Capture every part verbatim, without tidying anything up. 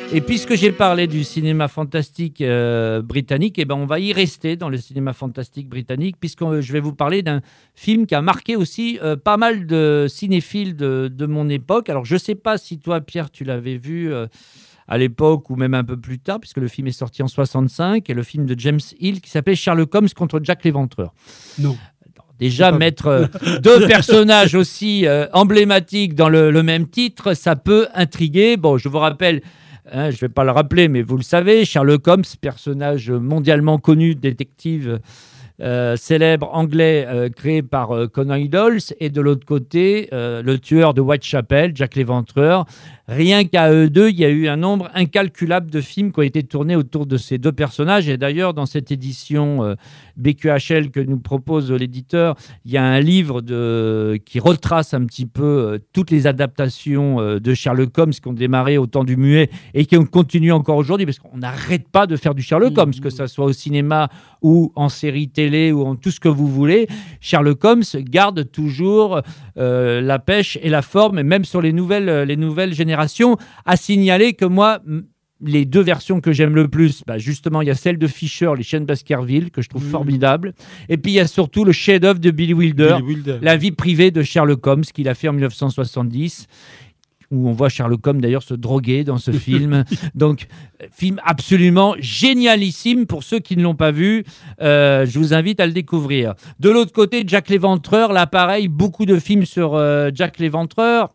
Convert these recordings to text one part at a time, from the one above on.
Et puisque j'ai parlé du cinéma fantastique euh, britannique, eh ben on va y rester dans le cinéma fantastique britannique, puisque euh, je vais vous parler d'un film qui a marqué aussi euh, pas mal de cinéphiles de, de mon époque. Alors, je ne sais pas si toi, Pierre, tu l'avais vu euh, à l'époque ou même un peu plus tard, puisque le film est sorti en soixante-cinq, et le film de James Hill qui s'appelait Sherlock Holmes contre Jack l'Éventreur. Non. Déjà, mettre euh, deux personnages aussi euh, emblématiques dans le, le même titre, ça peut intriguer. Bon, je vous rappelle... Hein, je ne vais pas le rappeler, mais vous le savez, Sherlock Holmes, personnage mondialement connu, détective euh, célèbre anglais euh, créé par euh, Conan Doyle, et de l'autre côté, euh, le tueur de Whitechapel, Jack l'Éventreur. Rien qu'à eux deux, il y a eu un nombre incalculable de films qui ont été tournés autour de ces deux personnages. Et d'ailleurs, dans cette édition euh, B Q H L que nous propose l'éditeur, il y a un livre de, qui retrace un petit peu euh, toutes les adaptations euh, de Sherlock Holmes qui ont démarré au temps du muet et qui continuent encore aujourd'hui, parce qu'on n'arrête pas de faire du Sherlock Holmes, que ce soit au cinéma ou en série télé ou en tout ce que vous voulez. Sherlock Holmes garde toujours euh, la pêche et la forme, et même sur les nouvelles, les nouvelles générations. À signaler que moi, les deux versions que j'aime le plus, bah justement, il y a celle de Fisher, Les Chiens de Baskerville, que je trouve mmh. formidable. Et puis, il y a surtout le chef-d'œuvre de Billy Wilder, Billy Wilder, La vie privée de Sherlock Holmes, qu'il a fait en mille neuf cent soixante-dix, où on voit Sherlock Holmes d'ailleurs se droguer dans ce film. Donc, film absolument génialissime pour ceux qui ne l'ont pas vu. Euh, je vous invite à le découvrir. De l'autre côté, Jack l'Éventreur, là pareil, beaucoup de films sur euh, Jack l'Éventreur.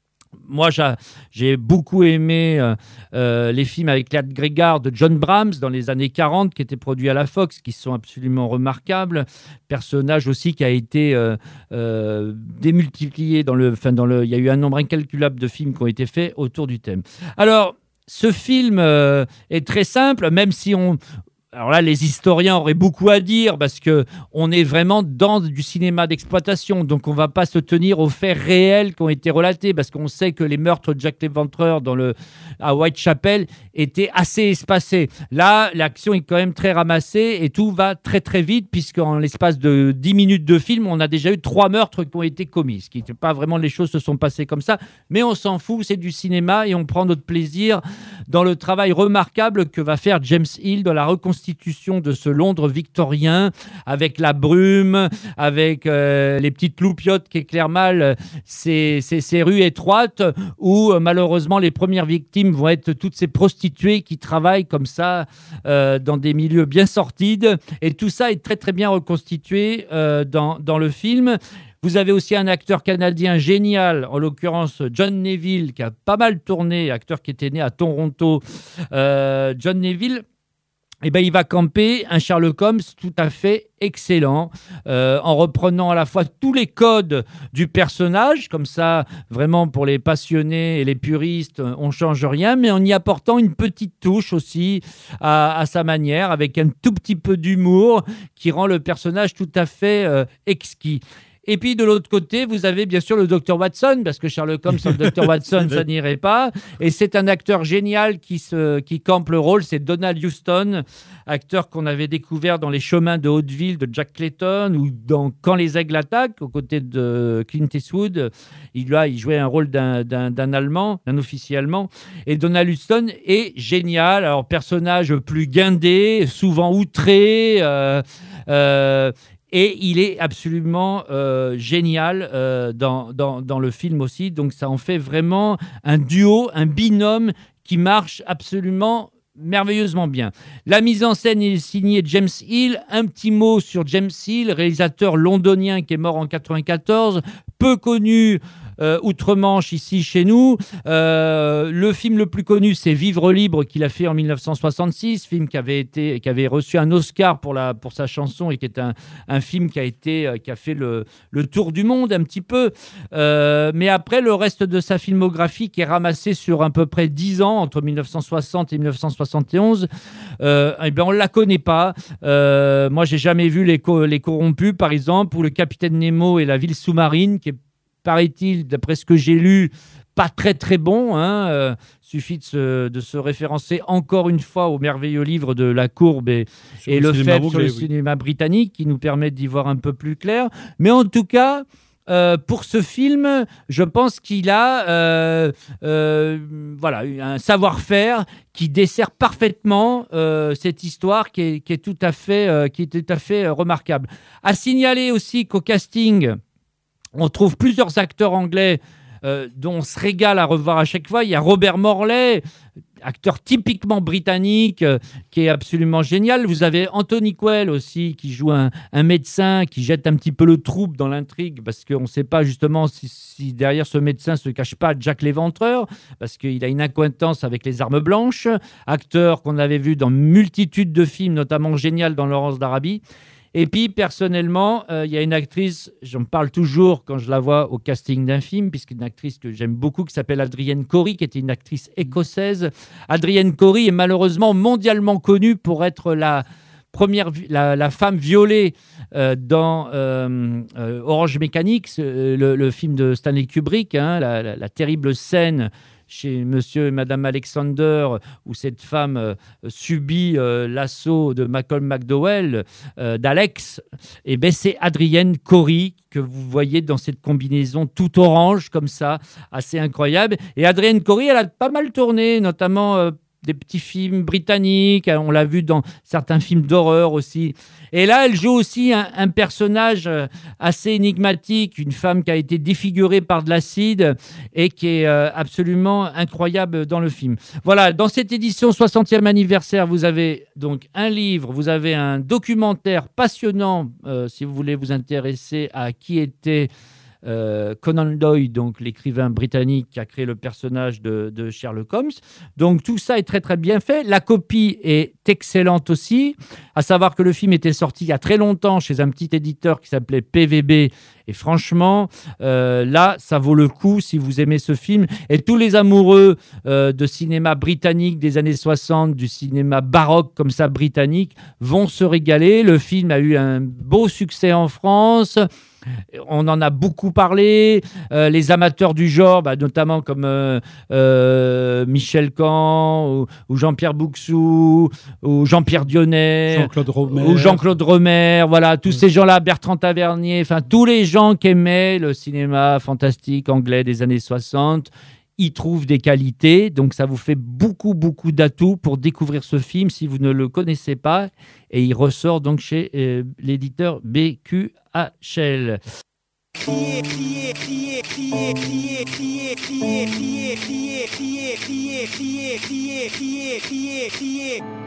Moi, j'ai beaucoup aimé euh, euh, les films avec Claire Gregard de John Brahms dans les années quarante, qui étaient produits à la Fox, qui sont absolument remarquables. Personnage aussi qui a été euh, euh, démultiplié. Dans le, enfin, dans le, il y a eu un nombre incalculable de films qui ont été faits autour du thème. Alors, ce film euh, est très simple, même si on... Alors là, les historiens auraient beaucoup à dire parce qu'on est vraiment dans du cinéma d'exploitation. Donc, on ne va pas se tenir aux faits réels qui ont été relatés, parce qu'on sait que les meurtres de Jack l'Éventreur dans le, à Whitechapel étaient assez espacés. Là, l'action est quand même très ramassée et tout va très très vite, puisqu'en l'espace de dix minutes de film, on a déjà eu trois meurtres qui ont été commis. Ce qui n'est pas vraiment, les choses se sont passées comme ça. Mais on s'en fout, c'est du cinéma et on prend notre plaisir dans le travail remarquable que va faire James Hill dans la reconstitution de ce Londres victorien, avec la brume, avec euh, les petites loupiottes qui éclairent mal ces, ces, ces rues étroites où euh, malheureusement les premières victimes vont être toutes ces prostituées qui travaillent comme ça euh, dans des milieux bien sordides, et tout ça est très très bien reconstitué euh, dans, dans le film. Vous avez aussi un acteur canadien génial, en l'occurrence John Neville, qui a pas mal tourné, acteur qui était né à Toronto. Euh, John Neville, eh ben, il va camper un Sherlock Holmes tout à fait excellent, euh, en reprenant à la fois tous les codes du personnage, comme ça, vraiment pour les passionnés et les puristes, on ne change rien, mais en y apportant une petite touche aussi à, à sa manière, avec un tout petit peu d'humour qui rend le personnage tout à fait euh, exquis. Et puis, de l'autre côté, vous avez bien sûr le docteur Watson, parce que Sherlock Holmes sans le docteur Watson, ça n'irait pas. Et c'est un acteur génial qui, se, qui campe le rôle, c'est Donald Huston, acteur qu'on avait découvert dans Les Chemins de Hauteville de Jack Clayton, ou dans Quand les aigles attaquent, aux côtés de Clint Eastwood. Il, là, il jouait un rôle d'un, d'un, d'un Allemand, d'un officier allemand. Et Donald Huston est génial. Alors, personnage plus guindé, souvent outré, euh, euh, et il est absolument euh, génial euh, dans, dans, dans le film aussi. Donc, ça en fait vraiment un duo, un binôme qui marche absolument merveilleusement bien. La mise en scène est signée James Hill. Un petit mot sur James Hill, réalisateur londonien qui est mort en quatre-vingt-quatorze, peu connu Euh, outre-Manche, ici, chez nous. Euh, le film le plus connu, c'est Vivre libre, qu'il a fait en mille neuf cent soixante-six, film qui avait, été, qui avait reçu un Oscar pour, la, pour sa chanson, et qui est un, un film qui a, été, qui a fait le, le tour du monde un petit peu. Euh, mais après, le reste de sa filmographie, qui est ramassé sur à peu près dix ans, entre mille neuf cent soixante et mille neuf cent soixante et onze, euh, eh bien, on ne la connaît pas. Euh, moi, j'ai jamais vu les, co- les Corrompus, par exemple, ou Le Capitaine Nemo et la ville sous-marine, qui est, paraît-il, d'après ce que j'ai lu, pas très très bon. Hein. Euh, suffit de se, de se référencer encore une fois au merveilleux livre de La Courbe et, et le fait sur le oui. cinéma britannique, qui nous permet d'y voir un peu plus clair. Mais en tout cas, euh, pour ce film, je pense qu'il a euh, euh, voilà, un savoir-faire qui dessert parfaitement euh, cette histoire qui est, qui est tout à fait, euh, qui est tout à fait euh, remarquable. À signaler aussi qu'au casting, on trouve plusieurs acteurs anglais euh, dont on se régale à revoir à chaque fois. Il y a Robert Morley, acteur typiquement britannique, euh, qui est absolument génial. Vous avez Anthony Quayle aussi, qui joue un, un médecin, qui jette un petit peu le trouble dans l'intrigue, parce qu'on ne sait pas justement si, si derrière ce médecin ne se cache pas Jack l'Éventreur, parce qu'il a une accointance avec les armes blanches. Acteur qu'on avait vu dans multitude de films, notamment génial dans Laurence d'Arabie. Et puis, personnellement, il euh, y a une actrice, j'en parle toujours quand je la vois au casting d'un film, puisqu'une une actrice que j'aime beaucoup, qui s'appelle Adrienne Corry, qui était une actrice écossaise. Adrienne Corry est malheureusement mondialement connue pour être la première, la, la femme violée euh, dans euh, euh, Orange Mécanique, le, le film de Stanley Kubrick, hein, la, la, la terrible scène chez Monsieur et Madame Alexander, où cette femme euh, subit euh, l'assaut de Malcolm McDowell, euh, d'Alex, et ben c'est Adrienne Corry que vous voyez dans cette combinaison tout orange, comme ça, assez incroyable. Et Adrienne Corry, elle a pas mal tourné, notamment euh, des petits films britanniques, on l'a vu dans certains films d'horreur aussi. Et là, elle joue aussi un, un personnage assez énigmatique, une femme qui a été défigurée par de l'acide et qui est euh, absolument incroyable dans le film. Voilà, dans cette édition soixantième anniversaire, vous avez donc un livre, vous avez un documentaire passionnant, euh, si vous voulez vous intéresser à qui était Euh, Conan Doyle, donc l'écrivain britannique qui a créé le personnage de, de Sherlock Holmes. Donc tout ça est très très bien fait. La copie est excellente aussi. À savoir que le film était sorti il y a très longtemps chez un petit éditeur qui s'appelait P V B. Et franchement, euh, là, ça vaut le coup si vous aimez ce film. Et tous les amoureux euh, de cinéma britannique des années soixante, du cinéma baroque comme ça britannique, vont se régaler. Le film a eu un beau succès en France. On en a beaucoup parlé. Euh, les amateurs du genre, bah, notamment comme euh, euh, Michel Caen ou, ou Jean-Pierre Bouxou ou Jean-Pierre Dionnet, Jean-Claude Romer, ou Jean-Claude Romer, voilà, tous mmh. ces gens-là, Bertrand Tavernier, enfin tous les gens qui aimaient le cinéma fantastique anglais des années soixante. Il trouve des qualités, donc ça vous fait beaucoup, beaucoup d'atouts pour découvrir ce film si vous ne le connaissez pas. Et il ressort donc chez euh, l'éditeur B Q H L. Crier, crier, crier, crier, crier, crier, crier, crier, crier, crier, crier, crier, crier, crier, crier, crier.